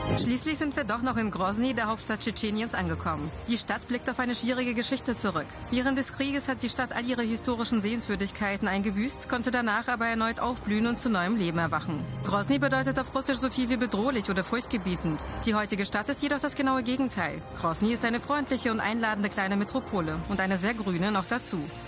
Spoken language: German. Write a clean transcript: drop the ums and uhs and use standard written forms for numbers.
Schließlich sind wir doch noch in Grosny, der Hauptstadt Tschetscheniens, angekommen. Die Stadt blickt auf eine schwierige Geschichte zurück. Während des Krieges hat die Stadt all ihre historischen Sehenswürdigkeiten eingebüßt, konnte danach aber erneut aufblühen und zu neuem Leben erwachen. Grosny bedeutet auf Russisch so viel wie bedrohlich oder furchtgebietend. Die heutige Stadt ist jedoch das genaue Gegenteil. Grosny ist eine freundliche und einladende kleine Metropole und eine sehr grüne noch dazu.